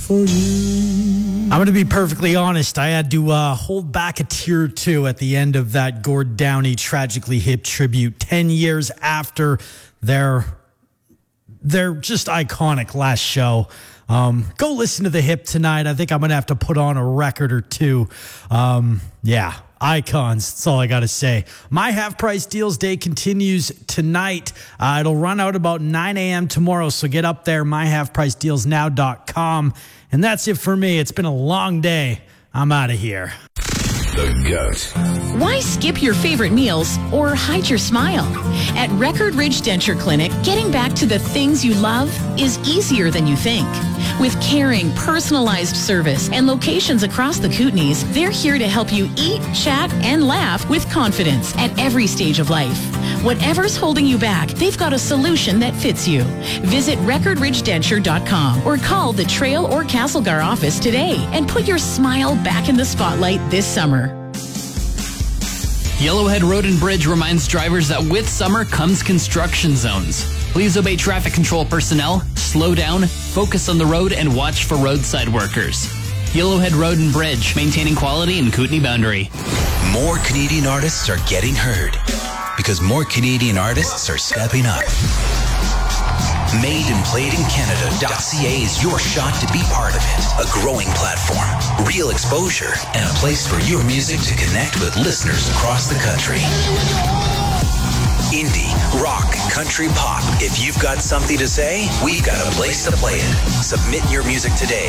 for you. I'm going to be perfectly honest. I had to hold back a tear or two at the end of that Gord Downie Tragically Hip tribute 10 years after their just iconic last show. Go listen to the Hip tonight. I think I'm going to have to put on a record or two. Yeah, icons. That's all I got to say. My Half Price Deals Day continues tonight. It'll run out about 9 a.m. tomorrow, so get up there, myhalfpricedealsnow.com. And that's it for me. It's been a long day. I'm out of here. The Goat. Why skip your favorite meals or hide your smile? At Record Ridge Denture Clinic, getting back to the things you love is easier than you think. With caring, personalized service and locations across the Kootenays, they're here to help you eat, chat, and laugh with confidence at every stage of life. Whatever's holding you back, they've got a solution that fits you. Visit recordridgedenture.com or call the Trail or Castlegar office today and put your smile back in the spotlight this summer. Yellowhead Road and Bridge reminds drivers that with summer comes construction zones. Please obey traffic control personnel, slow down, focus on the road, and watch for roadside workers. Yellowhead Road and Bridge, maintaining quality in Kootenay Boundary. More Canadian artists are getting heard because more Canadian artists are stepping up. MadeandPlayedInCanada.ca is your shot to be part of it. A growing platform, real exposure, and a place for your music to connect with listeners across the country. Indie, rock, country, pop. If you've got something to say, we've got a place to play it. Submit your music today.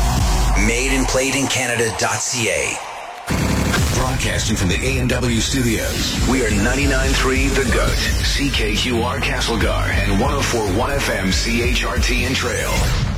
MadeandPlayedInCanada.ca. Broadcasting from the A&W studios, we are 99.3 The Goat, CKQR Castlegar, and 104.1 FM CHRT and Trail.